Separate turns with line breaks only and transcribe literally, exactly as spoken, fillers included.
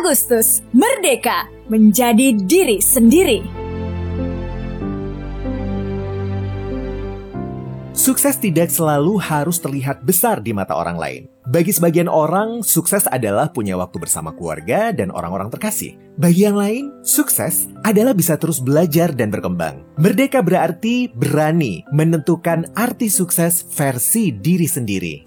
Agustus, merdeka menjadi diri sendiri.
Sukses tidak selalu harus terlihat besar di mata orang lain. Bagi sebagian orang, sukses adalah punya waktu bersama keluarga dan orang-orang terkasih. Bagi yang lain, sukses adalah bisa terus belajar dan berkembang. Merdeka berarti berani menentukan arti sukses versi diri sendiri.